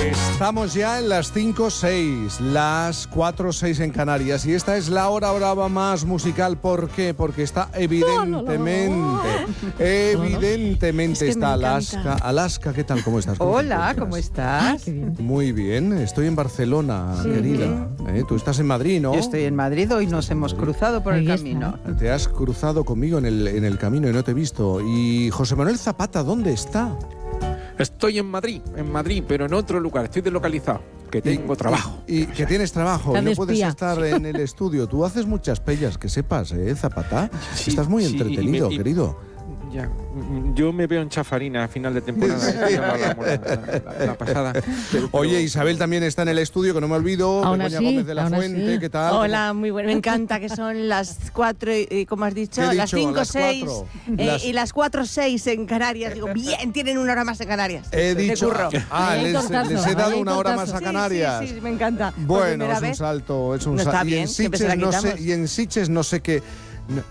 Estamos ya en las 5:06, las 4:06 en Canarias, y esta es la hora brava más musical. ¿Por qué? Porque está evidentemente está Alaska. Alaska, ¿qué tal? ¿Cómo estás? Hola, ¿cómo estás? Muy bien, estoy en Barcelona, querida. Tú estás en Madrid, ¿no? Yo estoy en Madrid, hoy nos hemos cruzado por el camino. Te has cruzado conmigo en el camino y no te he visto. Y José Manuel Zapata, ¿dónde está? Estoy en Madrid, pero en otro lugar. Estoy deslocalizado, que tengo trabajo. Y que tienes trabajo, y no puedes estar en el estudio. Tú haces muchas pellas, que sepas, Zapata. Sí, estás muy entretenido, querido. Ya, yo me veo en Chafarina a final de temporada. Ya lo hablamos la pasada. Oye, Isabel también está en el estudio, que no me olvido. Begoña Gómez de la Fuente, ¿qué tal? Hola, muy bueno. Me encanta que son las 4 y, como has dicho, las 5:06 y las 4:06 en Canarias. Digo, bien, tienen una hora más en Canarias. He dicho. Les he dado una hora más a Canarias. Sí, me encanta. Bueno, es un salto. No está bien, Y en Sitges no sé qué.